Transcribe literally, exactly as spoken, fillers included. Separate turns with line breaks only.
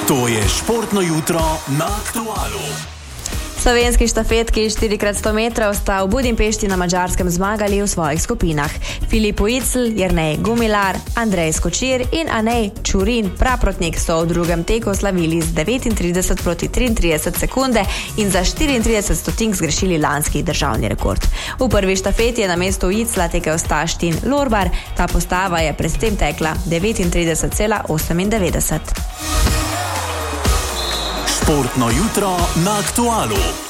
To je športno jutro na Aktualu.
Slovenski štafetki štiri krat sto metrov sta v Budimpešti na Madžarskem zmagali v svojih skupinah. Filip Ujcl, Jernej Gumilar, Andrej Skočir in Anej Čurin Praprotnik so v drugem teku slavili z devetintrideset proti triintrideset sekunde in za štiriintrideset stotink zgrešili lanski državni rekord. V prvi štafeti je na mestu Ujcla tekel Staštin Lorbar, ta postava je pred tem tekla devetintrideset cela osemindevetdeset.
Športno jutro na Aktualu.